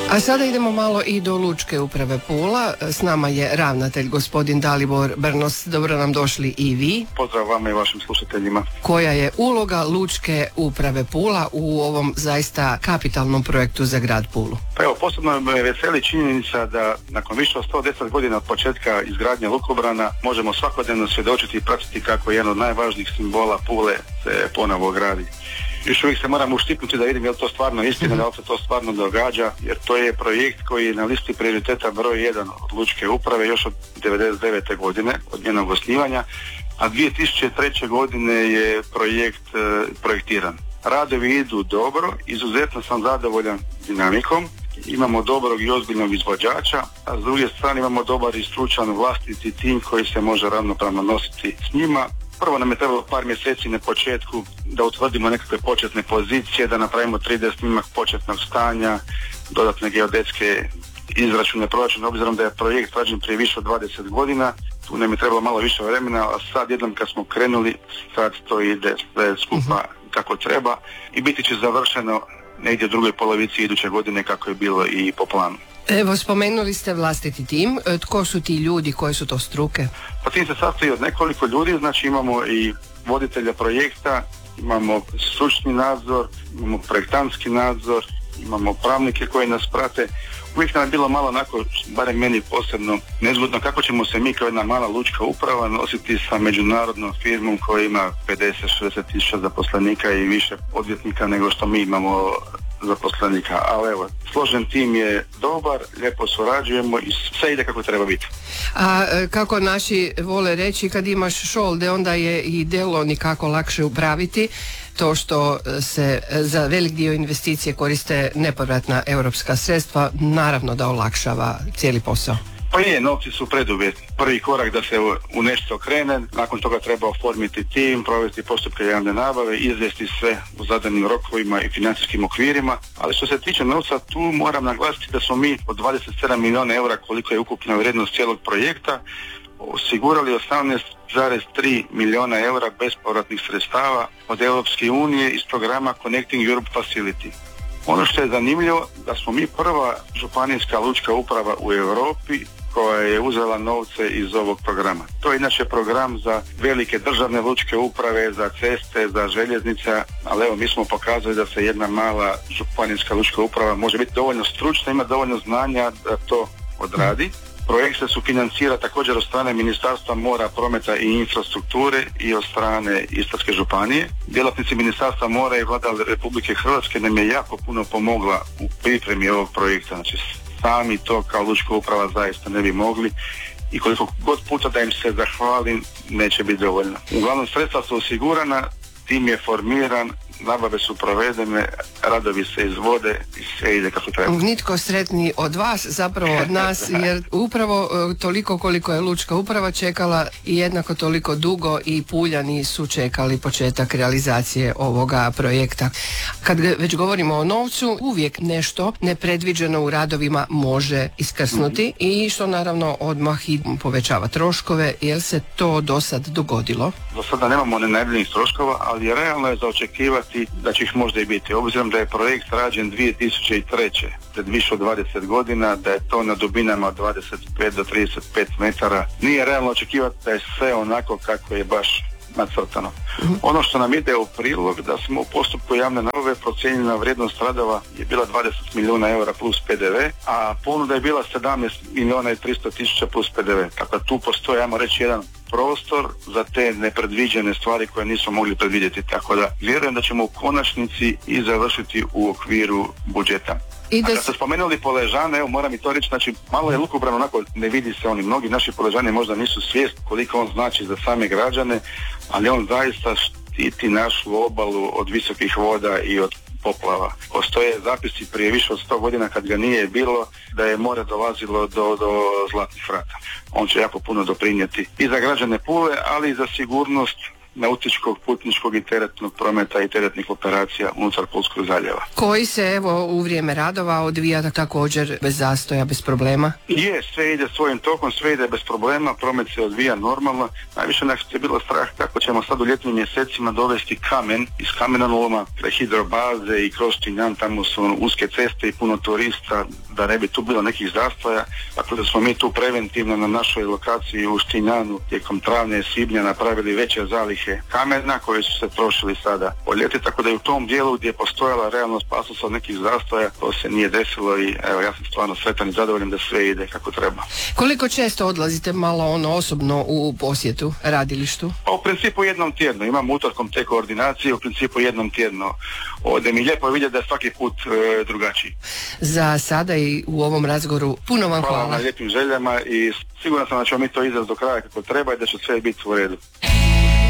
A sada idemo malo i do Lučke uprave Pula. S nama je ravnatelj gospodin Dalibor Brnos. Dobro nam došli i vi. Pozdrav vama i vašim slušateljima. Koja je uloga Lučke uprave Pula u ovom zaista kapitalnom projektu za grad Pulu? Pa evo, posebno me veseli činjenica da nakon više od 110 godina od početka izgradnje lukobrana možemo svakodnevno svjedočiti i pratiti kako jedan od najvažnijih simbola Pule se ponovo gradi. Još uvijek se moramo uštipnuti da vidim je li to stvarno istina, da li se to stvarno događa, jer to je projekt koji je na listi prioriteta broj 1 od Lučke uprave još od 1999. godine, od njenog osnivanja, a 2003. godine je projekt projektiran. Radovi idu dobro, izuzetno sam zadovoljan dinamikom, imamo dobrog i ozbiljnog izvođača, a s druge strane imamo dobar i stručan vlastiti tim koji se može ravnopravno nositi s njima. Prvo nam je trebalo par mjeseci na početku da utvrdimo nekakve početne pozicije, da napravimo 3D snimak početnog stanja, dodatne geodetske izračune proračuna, obzirom da je projekt rađen prije više od 20 godina. Tu nam je trebalo malo više vremena, a sad jednom kad smo krenuli, sad to ide sve skupa kako treba i biti će završeno negdje u drugoj polovici iduće godine kako je bilo i po planu. Evo, spomenuli ste vlastiti tim. Tko su ti ljudi, koje su to struke? Pa tim se sastoji od nekoliko ljudi, znači imamo i voditelja projekta, imamo stručni nadzor, imamo projektantski nadzor, imamo pravnike koji nas prate. Uvijek nam je bilo malo onako, barem meni posebno, nezgodno kako ćemo se mi kao jedna mala lučka uprava nositi sa međunarodnom firmom koja ima 50-60 tisuća zaposlenika i više odvjetnika nego što mi imamo zaposlenika, ali evo, složen tim je dobar, lijepo surađujemo i sve ide kako treba biti. A kako naši vole reći, kad imaš šolde, onda je i delo nikako lakše upraviti. To što se za velik dio investicije koriste nepovratna europska sredstva, naravno da olakšava cijeli posao. Pa je, novci su preduvjet. Prvi korak da se u nešto krene, nakon toga treba oformiti tim, provesti postupke javne nabave, izvesti sve u zadanim rokovima i financijskim okvirima, ali što se tiče novca, tu moram naglasiti da smo mi od 27 milijuna eura, koliko je ukupna vrijednost cijelog projekta, osigurali 18,3 milijuna eura bespovratnih sredstava od Europske unije iz programa Connecting Europe Facility. Ono što je zanimljivo, da smo mi prva županijska lučka uprava u Europi koja je uzela novce iz ovog programa. To je inače program za velike državne lučke uprave, za ceste, za željeznice, ali evo mi smo pokazali da se jedna mala županijska lučka uprava može biti dovoljno stručna, ima dovoljno znanja da to odradi. Projekt se sufinancira također od strane Ministarstva mora, prometa i infrastrukture i od strane Istarske županije. Djelatnici Ministarstva mora i Vlada Republike Hrvatske nam je jako puno pomogla u pripremi ovog projekta. Znači sami to kao lučka uprava zaista ne bi mogli i koliko god puta da im se zahvalim neće biti dovoljno. Uglavnom sredstva su osigurana, tim je formiran, nabave su provedene, radovi se izvode i sve ide kako treba. Nitko sretniji od vas, zapravo od nas, jer upravo toliko koliko je lučka uprava čekala i jednako toliko dugo i Puljani su čekali početak realizacije ovoga projekta. Kad već govorimo o novcu, uvijek nešto nepredviđeno u radovima može iskrsnuti i što naravno odmah i povećava troškove. Jel se to do sad dogodilo? Do sada nemamo najboljih troškova, ali realno je za očekivati da će ih možda i biti. Obzirom da je projekt rađen 2003. pred više od 20 godina, da je to na dubinama od 25 do 35 metara, nije realno očekivati da je sve onako kako je baš nacrtano. Ono što nam ide u prilog, da smo u postupku javne nabave procijenjena vrijednost radova je bila 20 milijuna eura plus PDV, a ponuda je bila 17 milijuna i 300 tisuća plus PDV. Tako da tu postoji, ajmo reći, jedan prostor za te nepredviđene stvari koje nismo mogli predvidjeti. Tako da vjerujem da ćemo u konačnici i završiti u okviru budžeta. A kad ste spomenuli Poležane, evo moram i to reći, znači malo je lukobran onako, ne vidi se oni, mnogi naši Poležani možda nisu svjesni koliko on znači za same građane, ali on zaista štiti našu obalu od visokih voda i od poplava. Postoje zapisi prije više od 100 godina kad ga nije bilo da je more dolazilo do Zlatnih vrata. On će jako puno doprinijeti i za građane Pule, ali i za sigurnost nautičkog, putničkog i teretnog prometa i teretnih operacija unutar Pulskog zaljeva. Koji se evo u vrijeme radova odvija također bez zastoja, bez problema? Sve ide svojim tokom, sve ide bez problema, promet se odvija normalno. Najviše nas je bilo strah kako ćemo sad u ljetnim mjesecima dovesti kamen iz kamenoloma kraj hidrobaze i kroz Tinjan, tamo su uske ceste i puno turista, da ne bi tu bilo nekih zastoja, tako da smo mi tu preventivno na našoj lokaciji u Štinjanu tijekom travnja i svibnja napravili veće zalihe kamena koji su se trošili sada po ljeti, tako da je u tom dijelu gdje je postojala realna opasnost od nekih zastoja, to se nije desilo i evo, ja sam stvarno sretan i zadovoljan da sve ide kako treba. Koliko često odlazite malo osobno u posjetu radilištu? Pa u principu jednom tjedno, imam utorkom te koordinacije, u principu jednom tjedno. Ovdje mi lijepo vidjeti da je svaki put drugačiji. Za sada i u ovom razgovoru puno vam hvala. Hvala na lijepim željama i siguran sam da ćemo mi to izvesti do kraja kako treba i da će sve biti u redu.